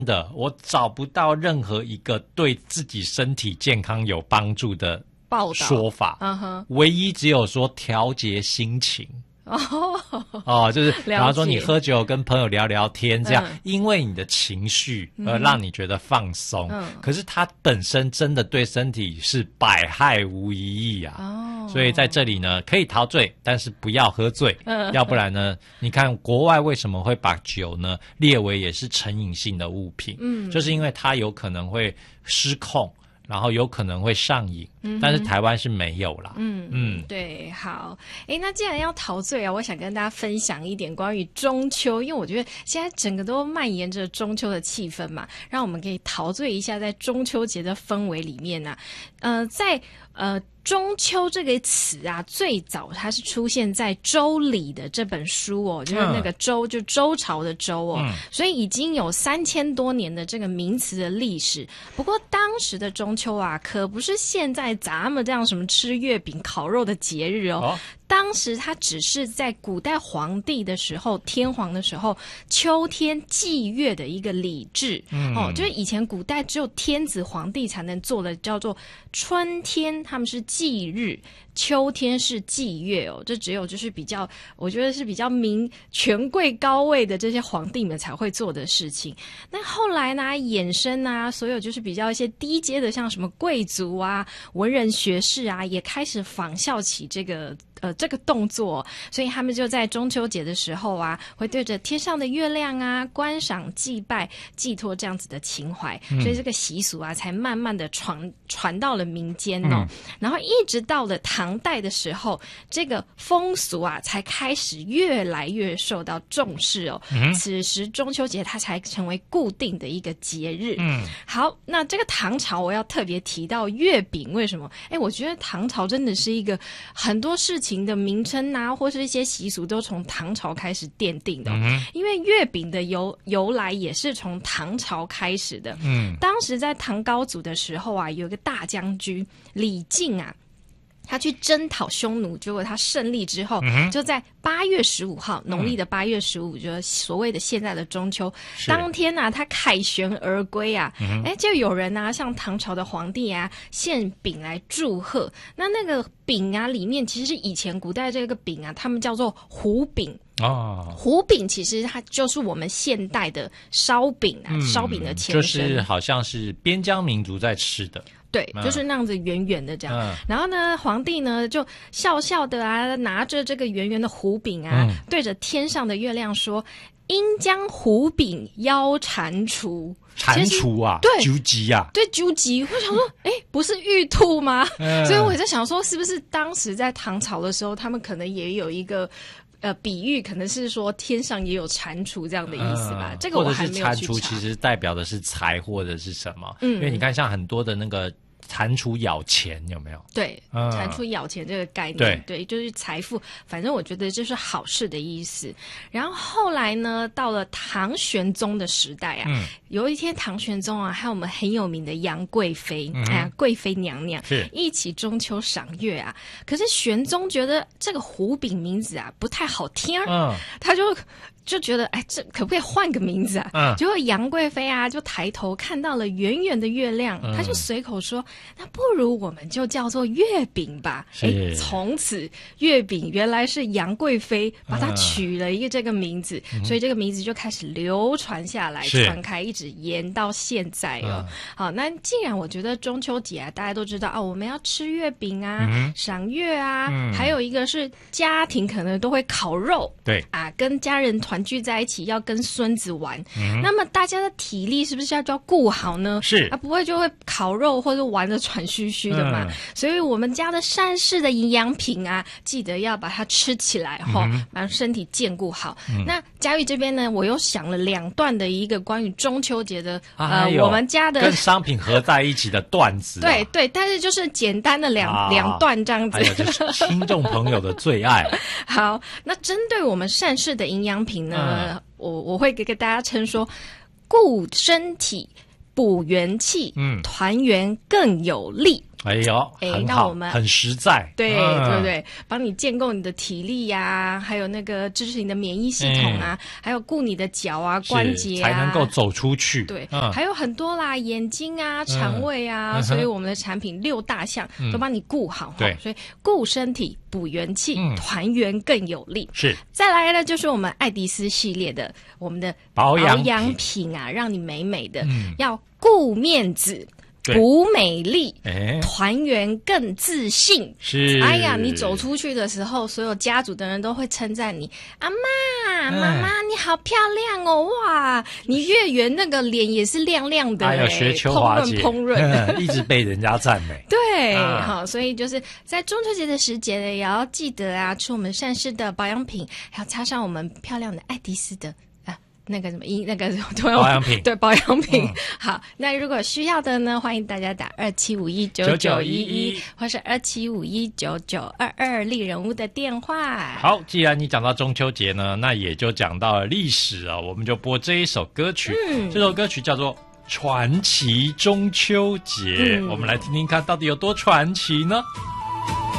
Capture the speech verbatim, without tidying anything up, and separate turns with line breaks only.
的，我找不到任何一个对自己身体健康有帮助的
报道
说法，
嗯哼，
唯一只有说调节心情。
哦
哦，就是比方说
了解
你喝酒跟朋友聊聊天这样，
嗯
因为你的情绪而让你觉得放松，
嗯
可是它本身真的对身体是百害无一益啊。
哦，
所以在这里呢，可以陶醉，但是不要喝醉，
嗯
要不然呢，你看国外为什么会把酒呢列为也是成瘾性的物品？
嗯
就是因为它有可能会失控，然后有可能会上瘾，但是台湾是没有啦。
嗯
嗯，
对，好，诶，那既然要陶醉啊，我想跟大家分享一点关于中秋，因为我觉得现在整个都蔓延着中秋的气氛嘛，让我们可以陶醉一下在中秋节的氛围里面啊。呃，在呃中秋这个词啊，最早它是出现在《周礼》的这本书哦，就是那个周，就周朝的周哦，
嗯
所以已经有三千多年的这个名词的历史。不过当时的中秋啊，可不是现在咱们这样什么吃月饼、烤肉的节日哦。
哦
当时它只是在古代皇帝的时候，天皇的时候，秋天祭月的一个礼制。
嗯
哦，就是以前古代只有天子皇帝才能做的，叫做春天他们是祭日，秋天是祭月哦。这只有就是比较，我觉得是比较名权贵高位的这些皇帝们才会做的事情。那后来呢，衍生啊，所有就是比较一些低阶的，像什么贵族啊、文人学士啊，也开始仿效起这个。呃，这个动作，所以他们就在中秋节的时候啊，会对着天上的月亮啊，观赏、祭拜、寄托这样子的情怀，
嗯、
所以这个习俗啊，才慢慢的传传到了民间哦。
嗯、
然后一直到了唐代的时候，这个风俗啊，才开始越来越受到重视哦。
嗯、
此时中秋节它才成为固定的一个节日。
嗯，
好，那这个唐朝我要特别提到月饼，为什么？哎，我觉得唐朝真的是一个很多事情的名称啊，或是一些习俗都从唐朝开始奠定的、哦
嗯、
因为月饼的由由来也是从唐朝开始的。
嗯，
当时在唐高祖的时候啊，有一个大将军李靖啊，他去征讨匈奴，结果他胜利之后，
嗯、
就在八月十五号，农历的八月十五，就是所谓的现在的中秋当天啊，他凯旋而归啊，哎、嗯，就有人啊，像唐朝的皇帝啊，献饼来祝贺。那那个饼啊，里面其实是以前古代这个饼啊，他们叫做糊饼。
哦，
糊饼其实它就是我们现代的烧饼啊，嗯、烧饼的前身，
就是好像是边疆民族在吃的。
对，就是那样子圆圆的这样。
嗯、
然后呢，皇帝呢就笑笑的啊，拿着这个圆圆的糊饼啊，嗯、对着天上的月亮说：“应将糊饼邀蟾蜍。”
蟾蜍啊，
对，
究极啊，
对，究极。我想说，哎，不是玉兔吗？嗯、所以我在想说，是不是当时在唐朝的时候，他们可能也有一个。呃，比喻可能是说天上也有蟾蜍这样的意思吧，嗯、这个我还没有去查。
或者是蟾蜍其实代表的是财或者是什么？嗯，因为你看像很多的那个蟾蜍咬钱有没有？
对，
嗯、
蟾蜍咬钱这个概念，
对
对，就是财富。反正我觉得就是好事的意思。然后后来呢，到了唐玄宗的时代啊，嗯、有一天唐玄宗啊，还有我们很有名的杨贵妃，嗯、哎呀，贵妃娘娘
是
一起中秋赏月啊。可是玄宗觉得这个糊饼名字啊不太好听，嗯，他就。就觉得哎，这可不可以换个名字啊？嗯，结果杨贵妃啊，就抬头看到了圆圆的月亮，嗯、她就随口说：“那不如我们就叫做月饼吧。”哎，从此月饼原来是杨贵妃把它取了一个这个名字，嗯、所以这个名字就开始流传下来、传开，一直延到现在哦。嗯、好，那既然我觉得中秋节啊，大家都知道啊，我们要吃月饼啊，嗯、赏月啊，嗯、还有一个是家庭可能都会烤肉，
对
啊，跟家人团聚在一起要跟孙子玩，嗯、那么大家的体力是不是要就要顾好呢？
是
啊，不会就会烤肉或者玩得喘吁吁的嘛。嗯、所以我们家的膳食的营养品啊，记得要把它吃起来哈，嗯、把身体健顾好。嗯、那嘉玉这边呢，我又想了两段的一个关于中秋节的、
啊、
呃，我们家的
跟商品合在一起的段子、啊。
对对，但是就是简单的两、啊、两段这样子。
还有就是听众朋友的最爱。
好，那针对我们膳食的营养品呢？呃，我我会给给大家称说，顾身体、补元气，嗯，团圆更有力。
哎呦，
哎，
很好，
让我们
很实在，
对、
嗯、
对不对？帮你建构你的体力呀、啊，还有那个支持你的免疫系统啊，嗯、还有顾你的脚啊、关节啊，
才能够走出去。
对、
嗯，
还有很多啦，眼睛啊、肠胃啊，嗯、所以我们的产品六大项都帮你顾好。
对、嗯，
所以顾身体、补元气、嗯、团圆更有力。
是，
再来呢，就是我们爱迪斯系列的我们的
保养
养品啊，让你美美的，嗯、要顾面子。补美丽，哎，团圆更自信。
是，
哎呀，你走出去的时候，所有家族的人都会称赞你。阿嬷，妈妈，你好漂亮哦！哇，你月圆那个脸也是亮亮的，
还有学秋华姐
烹饪烹饪，
一直被人家赞美。
对，好、啊，所以就是在中秋节的时节呢，也要记得啊，吃我们善事的保养品，还要擦上我们漂亮的爱迪斯的。那个什么那个
保养品，
对保养品、嗯。好，那如果需要的呢，欢迎大家打二七五一九九一一，或是二七五一九九二二丽人屋的电话。
好，既然你讲到中秋节呢，那也就讲到了历史啊，我们就播这一首歌曲。嗯，这首歌曲叫做《传奇中秋节》，嗯、我们来听听看到底有多传奇呢？